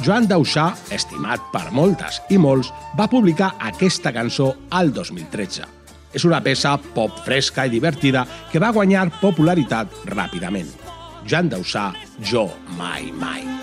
Joan Dausà, estimat per moltes i molts, va publicar aquesta cançó al 2013. És una peça pop fresca i divertida que va guanyar popularitat ràpidament. Joan Dausà, Jo Mai Mai.